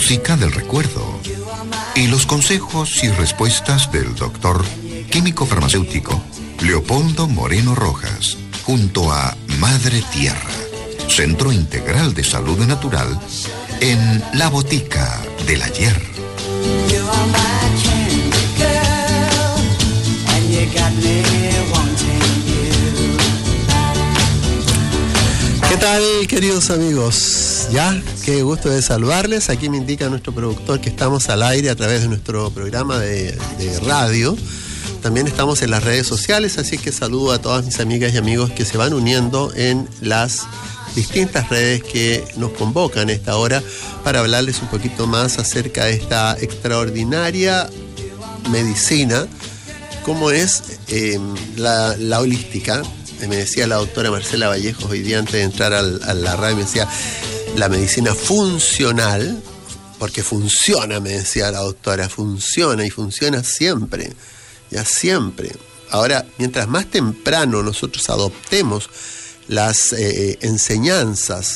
música del recuerdo y los consejos y respuestas del doctor químico farmacéutico Leopoldo Moreno Rojas, junto a Madre Tierra, Centro Integral de Salud Natural, en La Botica del Ayer. ¿Qué tal, queridos amigos? Ya, qué gusto de saludarles. Aquí me indica nuestro productor que estamos al aire a través de nuestro programa de radio. También estamos en las redes sociales, así que saludo a todas mis amigas y amigos que se van uniendo en las distintas redes que nos convocan a esta hora para hablarles un poquito más acerca de esta extraordinaria medicina, como es la holística. Me decía la doctora Marcela Vallejos hoy día antes de entrar a la radio, me decía la medicina funcional, porque funciona, me decía la doctora, funciona y funciona siempre. Ya siempre. Ahora, mientras más temprano nosotros adoptemos las enseñanzas,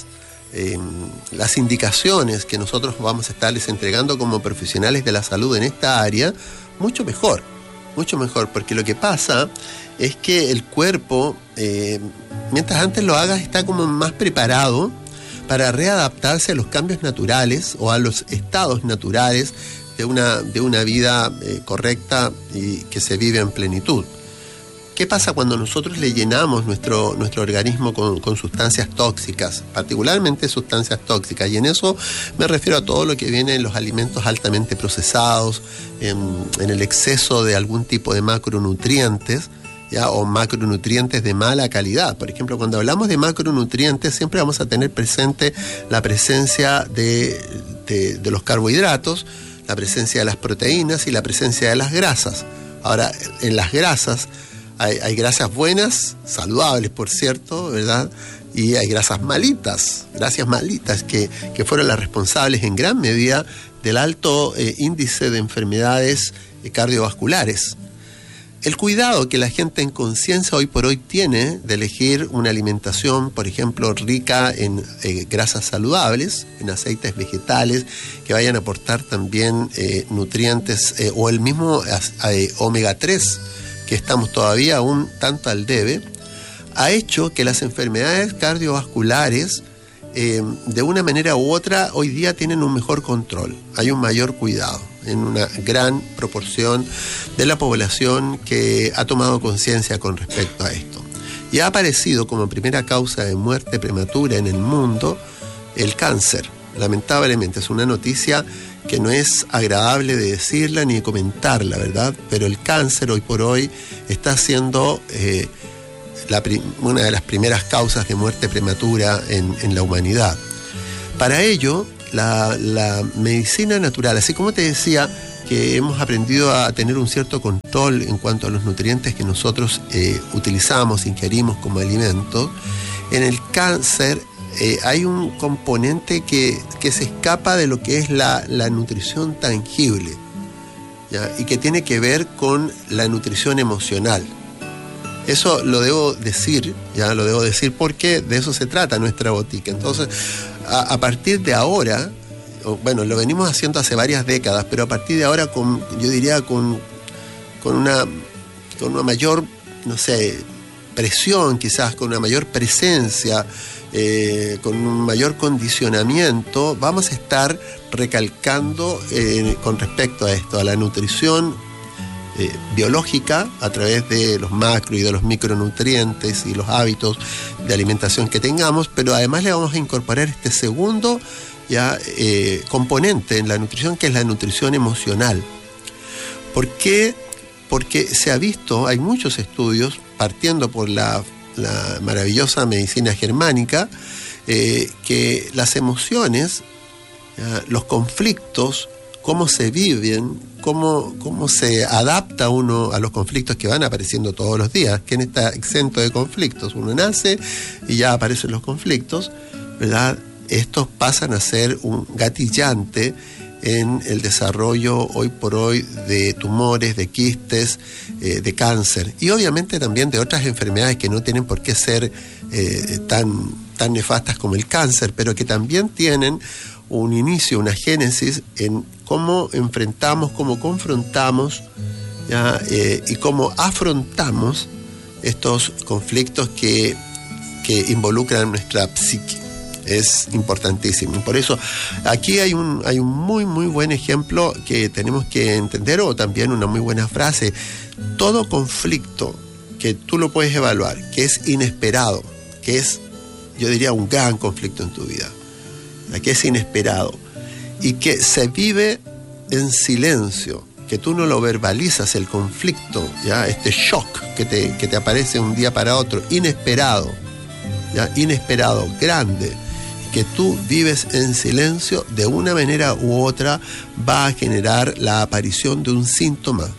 las indicaciones que nosotros vamos a estarles entregando como profesionales de la salud en esta área, mucho mejor, porque lo que pasa es que el cuerpo, mientras antes lo hagas, está como más preparado para readaptarse a los cambios naturales o a los estados naturales de una vida correcta y que se vive en plenitud. ¿Qué pasa cuando nosotros le llenamos nuestro organismo con sustancias tóxicas, particularmente sustancias tóxicas? Y en eso me refiero a todo lo que viene en los alimentos altamente procesados, en el exceso de algún tipo de macronutrientes, ¿ya? O macronutrientes de mala calidad. Por ejemplo, cuando hablamos de macronutrientes, siempre vamos a tener presente la presencia de los carbohidratos, la presencia de las proteínas y la presencia de las grasas. Ahora, en las grasas hay grasas buenas, saludables por cierto, ¿verdad? Y hay grasas malitas que fueron las responsables en gran medida del alto índice de enfermedades cardiovasculares. El cuidado que la gente en conciencia hoy por hoy tiene de elegir una alimentación, por ejemplo, rica en grasas saludables, en aceites vegetales, que vayan a aportar también nutrientes o el mismo omega 3, que estamos todavía un tanto al debe, ha hecho que las enfermedades cardiovasculares, de una manera u otra, hoy día tienen un mejor control, hay un mayor cuidado en una gran proporción de la población que ha tomado conciencia con respecto a esto. Y ha aparecido como primera causa de muerte prematura en el mundo el cáncer. Lamentablemente es una noticia que no es agradable de decirla ni de comentarla, ¿verdad? Pero el cáncer hoy por hoy está siendo una de las primeras causas de muerte prematura en la humanidad. Para ello, la medicina natural, así como te decía que hemos aprendido a tener un cierto control en cuanto a los nutrientes que nosotros utilizamos, ingerimos como alimento, en el cáncer hay un componente que se escapa de lo que es la nutrición tangible, ¿ya? Y que tiene que ver con la nutrición emocional. Eso lo debo decir porque de eso se trata nuestra botica. Entonces, a partir de ahora, bueno, lo venimos haciendo hace varias décadas, pero a partir de ahora con una mayor, no sé, presión, quizás con una mayor presencia, con un mayor condicionamiento, vamos a estar recalcando con respecto a esto, a la nutrición biológica a través de los macro y de los micronutrientes y los hábitos de alimentación que tengamos, pero además le vamos a incorporar este segundo componente en la nutrición, que es la nutrición emocional. ¿Por qué? Porque se ha visto, hay muchos estudios, partiendo por la maravillosa medicina germánica, que las emociones, los conflictos, cómo se viven, cómo se adapta uno a los conflictos que van apareciendo todos los días. ¿Quién está exento de conflictos? Uno nace y ya aparecen los conflictos, ¿verdad? Estos pasan a ser un gatillante en el desarrollo hoy por hoy de tumores, de quistes, de cáncer y obviamente también de otras enfermedades que no tienen por qué ser tan nefastas como el cáncer, pero que también tienen un inicio, una génesis en cómo enfrentamos, cómo confrontamos, ¿ya? Y cómo afrontamos estos conflictos que involucran nuestra psique. Es importantísimo. Por eso aquí hay un muy muy buen ejemplo que tenemos que entender, o también una muy buena frase. Todo conflicto que tú lo puedes evaluar, que es inesperado, que es, yo diría, un gran conflicto en tu vida, que es inesperado y que se vive en silencio, que tú no lo verbalizas, el conflicto, ¿ya? Este shock que te aparece un día para otro, inesperado, ¿ya? Inesperado, grande, que tú vives en silencio, de una manera u otra va a generar la aparición de un síntoma,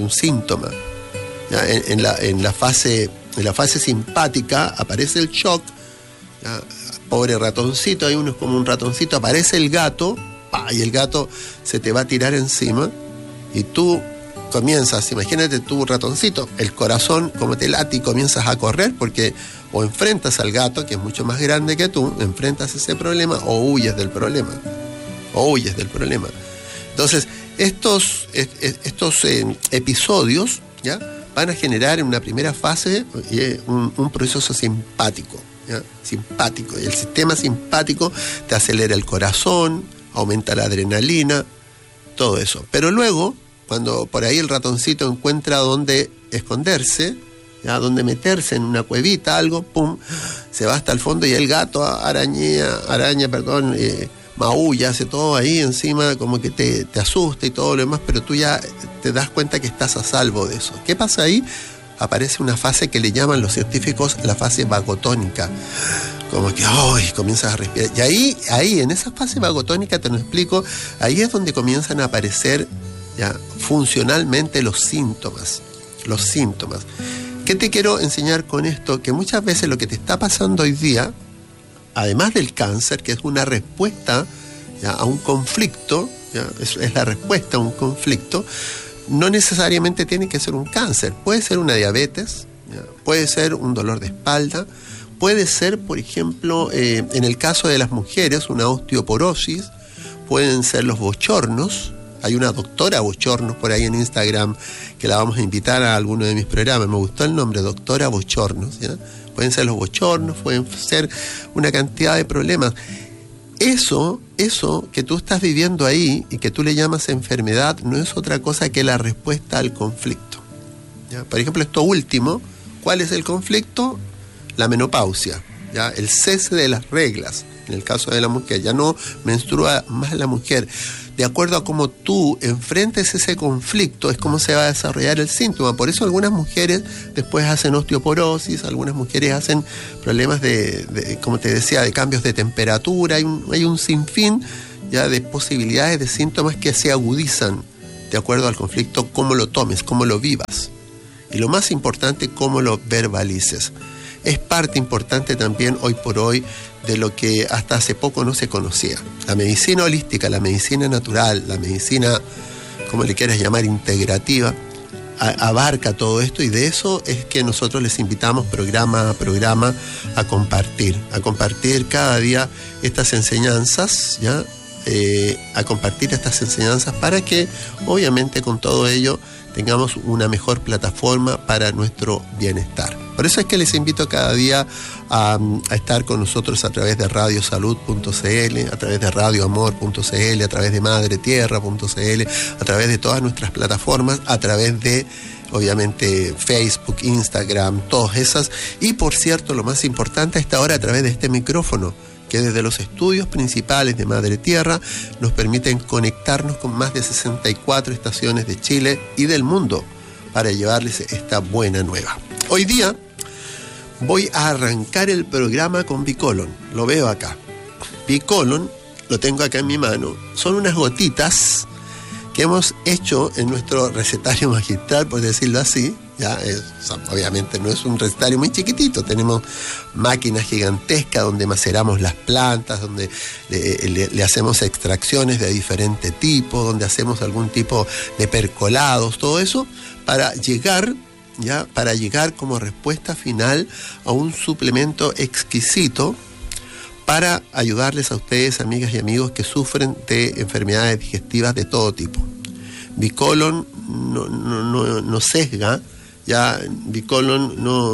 ¿ya? En la fase simpática aparece el shock, ¿ya? Pobre ratoncito, hay uno como un ratoncito, aparece el gato, y el gato se te va a tirar encima, y tú comienzas, imagínate tu ratoncito, el corazón como te late y comienzas a correr, porque o enfrentas al gato, que es mucho más grande que tú, enfrentas ese problema, o huyes del problema. Entonces, estos episodios, ¿ya? Van a generar en una primera fase un proceso simpático, ¿ya? Simpático. Y el sistema simpático te acelera el corazón, aumenta la adrenalina, todo eso. Pero luego, cuando por ahí el ratoncito encuentra dónde esconderse, ¿ya? Donde meterse en una cuevita, algo, pum, se va hasta el fondo, y el gato maulla, hace todo ahí encima, como que te asusta y todo lo demás, pero tú ya te das cuenta que estás a salvo de eso. ¿Qué pasa ahí? Aparece una fase que le llaman los científicos la fase vagotónica. Como que, comienzas a respirar. Y ahí, en esa fase vagotónica, te lo explico, ahí es donde comienzan a aparecer, ya, funcionalmente los síntomas. ¿Qué te quiero enseñar con esto? Que muchas veces lo que te está pasando hoy día, además del cáncer, que es una respuesta, ¿ya? A un conflicto, ¿ya? Es la respuesta a un conflicto, no necesariamente tiene que ser un cáncer. Puede ser una diabetes, ¿ya? Puede ser un dolor de espalda, puede ser, por ejemplo, en el caso de las mujeres, una osteoporosis, pueden ser los bochornos. Hay una doctora Bochornos por ahí en Instagram que la vamos a invitar a alguno de mis programas. Me gustó el nombre, doctora Bochornos, ¿ya? Pueden ser los bochornos, pueden ser una cantidad de problemas. Eso que tú estás viviendo ahí y que tú le llamas enfermedad, no es otra cosa que la respuesta al conflicto, ¿ya? Por ejemplo, esto último, ¿cuál es el conflicto? La menopausia, ¿ya? El cese de las reglas, en el caso de la mujer. Ya no menstrua más la mujer. De acuerdo a cómo tú enfrentes ese conflicto, es cómo se va a desarrollar el síntoma. Por eso algunas mujeres después hacen osteoporosis, algunas mujeres hacen problemas de como te decía, de cambios de temperatura. Hay un sinfín ya de posibilidades de síntomas que se agudizan de acuerdo al conflicto, cómo lo tomes, cómo lo vivas. Y lo más importante, cómo lo verbalices. Es parte importante también hoy por hoy de lo que hasta hace poco no se conocía. La medicina holística, la medicina natural, la medicina, como le quieras llamar, integrativa, abarca todo esto, y de eso es que nosotros les invitamos programa a programa a compartir cada día estas enseñanzas, ¿ya? A compartir estas enseñanzas para que obviamente con todo ello tengamos una mejor plataforma para nuestro bienestar. Por eso es que les invito cada día a estar con nosotros a través de radiosalud.cl, a través de radioamor.cl, a través de madretierra.cl, a través de todas nuestras plataformas, a través de, obviamente, Facebook, Instagram, todas esas. Y por cierto, lo más importante a esta hora, a través de este micrófono, que desde los estudios principales de Madre Tierra nos permiten conectarnos con más de 64 estaciones de Chile y del mundo para llevarles esta buena nueva. Hoy día voy a arrancar el programa con Bicolon. Lo veo acá. Bicolon, lo tengo acá en mi mano. Son unas gotitas que hemos hecho en nuestro recetario magistral, por decirlo así. Ya obviamente no es un recetario muy chiquitito, tenemos máquinas gigantescas donde maceramos las plantas, donde le hacemos extracciones de diferente tipo, donde hacemos algún tipo de percolados, todo eso para llegar como respuesta final a un suplemento exquisito para ayudarles a ustedes, amigas y amigos, que sufren de enfermedades digestivas de todo tipo. Bicolon no sesga, ya Bicolon no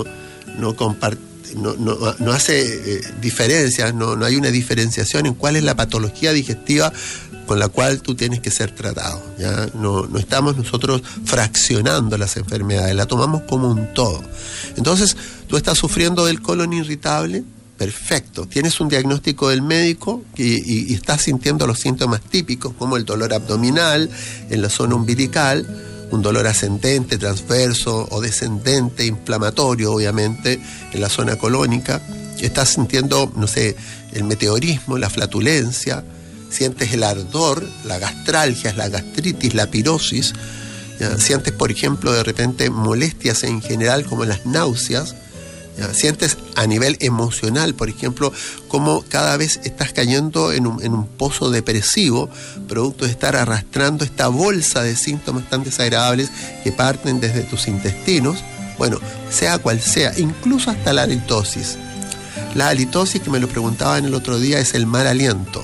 hace diferencias, no hay una diferenciación en cuál es la patología digestiva con la cual tú tienes que ser tratado. ¿Ya? No estamos nosotros fraccionando las enfermedades, la tomamos como un todo. Entonces, tú estás sufriendo del colon irritable, perfecto. Tienes un diagnóstico del médico y estás sintiendo los síntomas típicos, como el dolor abdominal en la zona umbilical, un dolor ascendente, transverso o descendente, inflamatorio, obviamente, en la zona colónica. Estás sintiendo, el meteorismo, la flatulencia, sientes el ardor, la gastralgia, la gastritis, la pirosis. ¿Ya? Sientes, por ejemplo, de repente molestias en general, como las náuseas. ¿Ya? Sientes a nivel emocional, por ejemplo, como cada vez estás cayendo en un pozo depresivo, producto de estar arrastrando esta bolsa de síntomas tan desagradables que parten desde tus intestinos. Bueno, sea cual sea, incluso hasta la halitosis. La halitosis, que me lo preguntaban el otro día, es el mal aliento.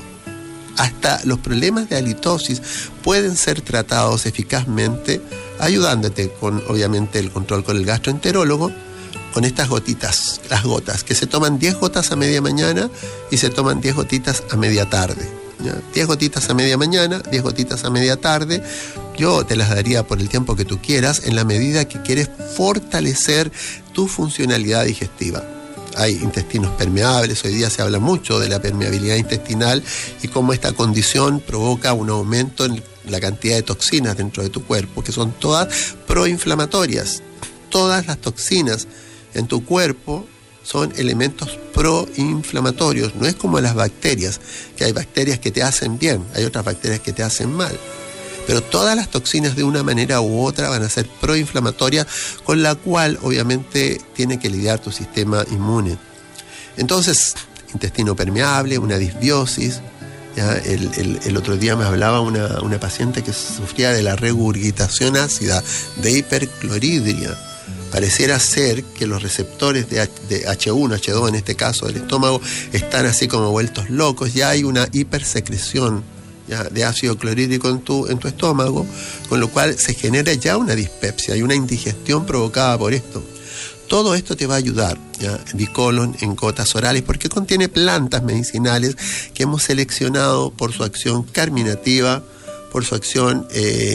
Hasta los problemas de halitosis pueden ser tratados eficazmente, ayudándote con, obviamente, el control con el gastroenterólogo, con estas gotitas, las gotas, que se toman 10 gotas a media mañana y se toman 10 gotitas a media tarde. ¿Ya? 10 gotitas a media mañana, 10 gotitas a media tarde. Yo te las daría por el tiempo que tú quieras, en la medida que quieres fortalecer tu funcionalidad digestiva. Hay intestinos permeables, hoy día se habla mucho de la permeabilidad intestinal y cómo esta condición provoca un aumento en la cantidad de toxinas dentro de tu cuerpo, que son todas proinflamatorias. Todas las toxinas en tu cuerpo son elementos proinflamatorios. No es como las bacterias, que hay bacterias que te hacen bien, hay otras bacterias que te hacen mal. Pero todas las toxinas de una manera u otra van a ser proinflamatorias, con la cual obviamente tiene que lidiar tu sistema inmune. Entonces, intestino permeable, una disbiosis. ¿Ya? El otro día me hablaba una paciente que sufría de la regurgitación ácida, de hipercloridria. Pareciera ser que los receptores de H1, H2 en este caso del estómago, están así como vueltos locos. Ya hay una hipersecreción, ¿ya?, de ácido clorhídrico en tu estómago, con lo cual se genera ya una dispepsia, hay una indigestión provocada por esto. Todo esto te va a ayudar, ¿ya? Bicolon en gotas orales, porque contiene plantas medicinales que hemos seleccionado por su acción carminativa, por su acción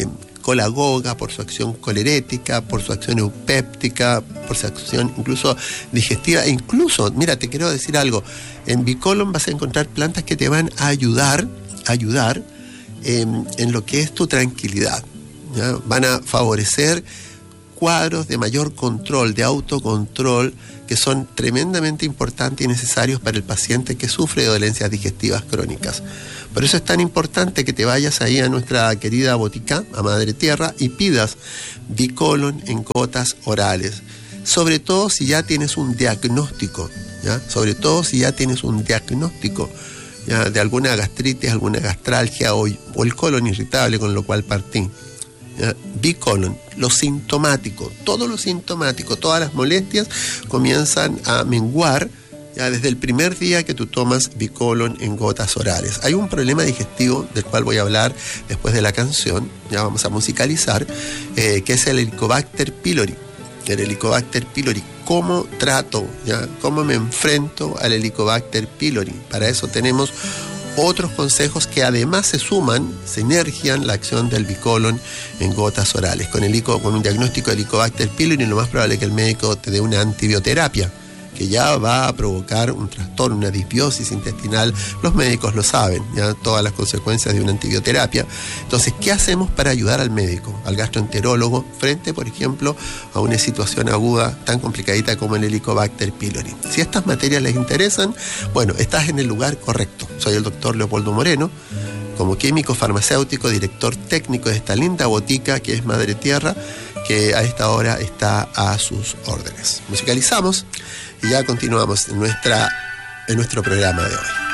colagoga, por su acción colerética, por su acción eupéptica, por su acción incluso digestiva. E incluso, mira, te quiero decir algo, en Bicolon vas a encontrar plantas que te van a ayudar en lo que es tu tranquilidad, ¿ya? Van a favorecer cuadros de mayor control, de autocontrol, que son tremendamente importantes y necesarios para el paciente que sufre de dolencias digestivas crónicas. Por eso es tan importante que te vayas ahí a nuestra querida botica, a Madre Tierra, y pidas Bicolon en gotas orales. Sobre todo si ya tienes un diagnóstico, ¿ya? Sobre todo si ya tienes un diagnóstico, ¿ya?, de alguna gastritis, alguna gastralgia o el colon irritable, con lo cual partí. Bicolon, lo sintomático, todo lo sintomático, todas las molestias comienzan a menguar ya desde el primer día que tú tomas Bicolon en gotas orales. Hay un problema digestivo del cual voy a hablar después de la canción, ya vamos a musicalizar, que es el Helicobacter pylori. El Helicobacter pylori, ¿cómo trato? ¿Ya? ¿Cómo me enfrento al Helicobacter pylori? Para eso tenemos otros consejos que además se suman, sinergian la acción del Bicolon en gotas orales. Con un diagnóstico de Helicobacter pylori, lo más probable es que el médico te dé una antibioterapia, que ya va a provocar un trastorno, una disbiosis intestinal. Los médicos lo saben, ya todas las consecuencias de una antibioterapia. Entonces, ¿qué hacemos para ayudar al médico, al gastroenterólogo, frente, por ejemplo, a una situación aguda tan complicadita como el Helicobacter pylori? Si estas materias les interesan, bueno, estás en el lugar correcto. Soy el doctor Leopoldo Moreno, como químico farmacéutico, director técnico de esta linda botica que es Madre Tierra, que a esta hora está a sus órdenes. Musicalizamos y ya continuamos en nuestro programa de hoy.